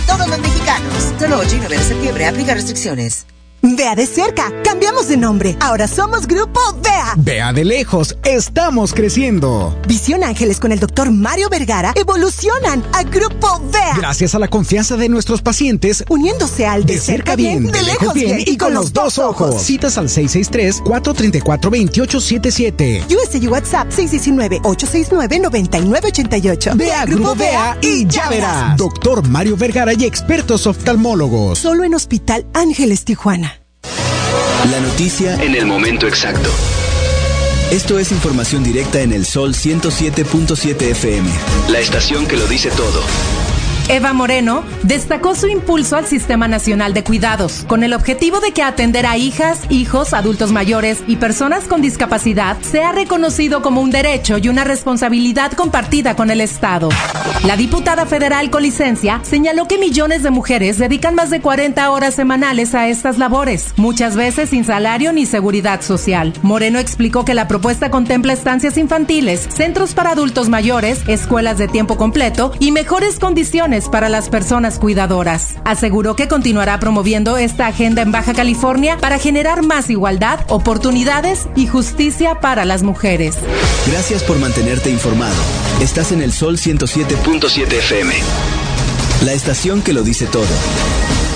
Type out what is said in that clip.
todos los mexicanos. Solo 8 y 9 de septiembre, aplica restricciones. Vea de cerca, cambiamos de nombre. Ahora somos Grupo Vea. Vea de lejos, estamos creciendo. Visión Ángeles con el doctor Mario Vergara evolucionan a Grupo Vea. Gracias a la confianza de nuestros pacientes, uniéndose al de cerca bien, de lejos bien y con los dos ojos. Citas al 663-434-2877. USA y WhatsApp 619-869-9988. Vea Grupo Vea y ya verás. Doctor Mario Vergara y expertos oftalmólogos. Solo en Hospital Ángeles, Tijuana. La noticia en el momento exacto. Esto es información directa en el Sol 107.7 FM, la estación que lo dice todo. Eva Moreno destacó su impulso al Sistema Nacional de Cuidados, con el objetivo de que atender a hijas, hijos, adultos mayores y personas con discapacidad sea reconocido como un derecho y una responsabilidad compartida con el Estado. La diputada federal con licencia señaló que millones de mujeres dedican más de 40 horas semanales a estas labores, muchas veces sin salario ni seguridad social. Moreno explicó que la propuesta contempla estancias infantiles, centros para adultos mayores, escuelas de tiempo completo y mejores condiciones para las personas cuidadoras. Aseguró que continuará promoviendo esta agenda en Baja California para generar más igualdad, oportunidades y justicia para las mujeres. Gracias por mantenerte informado. Estás en el Sol 107.7 FM, la estación que lo dice todo.